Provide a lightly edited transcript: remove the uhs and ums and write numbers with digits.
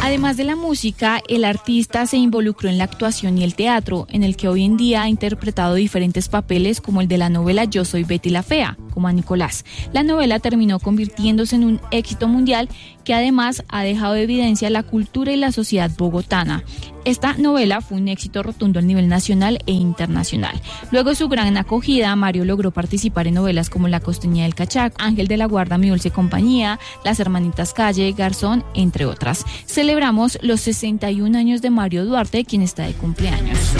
Además de la música, el artista se involucró en la actuación y el teatro, en el que hoy en día ha interpretado diferentes papeles como el de la novela Yo soy Betty la Fea, como a Nicolás. La novela terminó convirtiéndose en un éxito mundial que además ha dejado de evidencia la cultura y la sociedad bogotana. Esta novela fue un éxito rotundo a nivel nacional e internacional. Luego de su gran acogida, Mario logró participar en novelas como La Costeña del Cachaco, Ángel de la Guarda, Mi Dulce Compañía, Las Hermanitas Calle, Garzón, entre otras. Celebramos los 61 años de Mario Duarte, quien está de cumpleaños.